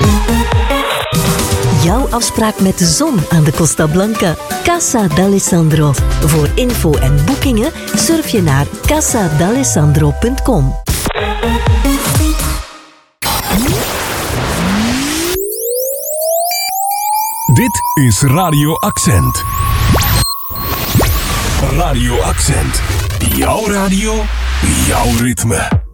Jouw afspraak met de zon aan de Costa Blanca. Casa d'Alessandro. Voor info en boekingen surf je naar casadalessandro.com. Dit is Radio Accent. Radio Accent. Jouw radio, jouw ritme.